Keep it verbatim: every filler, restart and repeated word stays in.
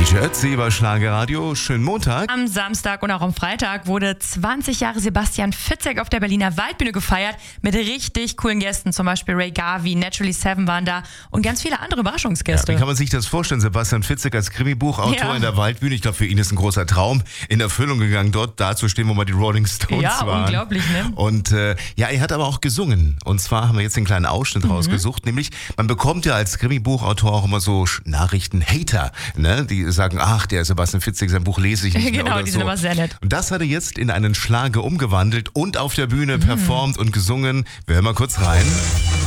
D J Ötzi bei Schlagerradio. Schönen Montag. Am Samstag und auch am Freitag wurde zwanzig Jahre Sebastian Fitzek auf der Berliner Waldbühne gefeiert mit richtig coolen Gästen. Zum Beispiel Ray Garvey, Naturally Seven waren da und ganz viele andere Überraschungsgäste. Ja, wie kann man sich das vorstellen? Sebastian Fitzek als Krimi-Buchautor Ja. in der Waldbühne. Ich glaube, für ihn ist ein großer Traum in Erfüllung gegangen, dort dazustehen, wo mal die Rolling Stones Ja, waren. unglaublich, ne? Und äh, ja, er hat aber auch gesungen. Und zwar haben wir jetzt einen kleinen Ausschnitt Mhm. rausgesucht. Nämlich, man bekommt ja als Krimi-Buchautor auch immer so Nachrichten-Hater, ne? Die sagen, ach, der Sebastian Fitzek, sein Buch lese ich nicht mehr Genau, oder die so. sind immer sehr nett. Und das hat er jetzt in einen Schlager umgewandelt und auf der Bühne performt und gesungen. Wir hören mal kurz rein.